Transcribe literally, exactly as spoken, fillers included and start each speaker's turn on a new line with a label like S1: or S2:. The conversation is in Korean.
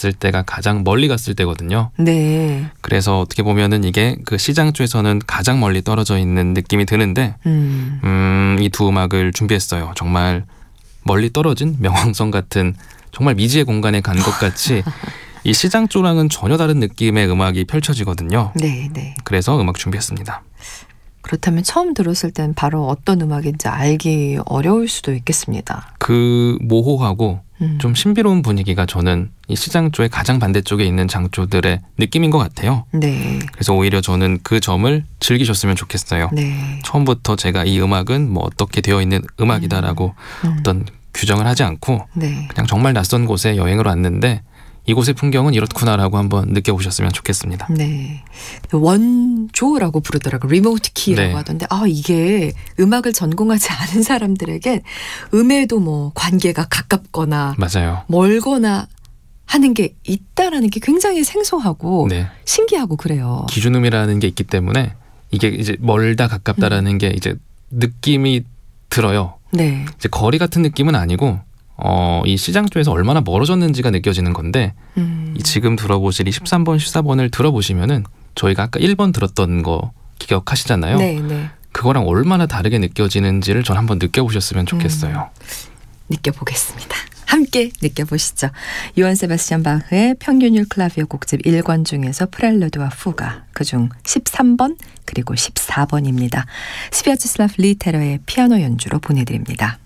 S1: 갔을 때가 가장 멀리 갔을 때거든요.
S2: 네.
S1: 그래서 어떻게 보면은 이게 그 시장조에서는 가장 멀리 떨어져 있는 느낌이 드는데
S2: 음.
S1: 음, 이 두 음악을 준비했어요. 정말 멀리 떨어진 명왕성 같은 정말 미지의 공간에 간 것 같이 이 시장조랑은 전혀 다른 느낌의 음악이 펼쳐지거든요.
S2: 네, 네.
S1: 그래서 음악 준비했습니다.
S2: 그렇다면 처음 들었을 땐 바로 어떤 음악인지 알기 어려울 수도 있겠습니다.
S1: 그 모호하고
S2: 음.
S1: 좀 신비로운 분위기가 저는 이 시장조의 가장 반대쪽에 있는 장조들의 느낌인 것 같아요.
S2: 네.
S1: 그래서 오히려 저는 그 점을 즐기셨으면 좋겠어요.
S2: 네.
S1: 처음부터 제가 이 음악은 뭐 어떻게 되어 있는 음악이다라고
S2: 음.
S1: 어떤 규정을 하지 않고
S2: 네.
S1: 그냥 정말 낯선 곳에 여행을 왔는데 이곳의 풍경은 이렇구나라고 한번 느껴보셨으면 좋겠습니다.
S2: 네. 원조라고 부르더라고요. 리모트 키라고
S1: 네.
S2: 하던데 아 이게 음악을 전공하지 않은 사람들에겐 음에도 뭐 관계가 가깝거나
S1: 맞아요.
S2: 멀거나 하는 게 있다라는 게 굉장히 생소하고
S1: 네.
S2: 신기하고 그래요.
S1: 기준음이라는 게 있기 때문에 이게 이제 멀다 가깝다라는
S2: 음.
S1: 게 이제 느낌이 들어요.
S2: 네.
S1: 이제 거리 같은 느낌은 아니고 어, 이 시장조에서 얼마나 멀어졌는지가 느껴지는 건데
S2: 음.
S1: 이 지금 들어보실 이 십삼 번, 십사 번을 들어보시면은 저희가 아까 일 번 들었던 거 기억하시잖아요.
S2: 네, 네.
S1: 그거랑 얼마나 다르게 느껴지는지를 전 한번 느껴보셨으면 좋겠어요.
S2: 음. 느껴보겠습니다. 함께 느껴보시죠. 요한 세바스찬 바흐의 평균율 클라비오 곡집 일 권 중에서 프렐루드와 푸가 그중 십삼 번 그리고 십사 번입니다. 스비아치슬라프 리테러의 피아노 연주로 보내드립니다.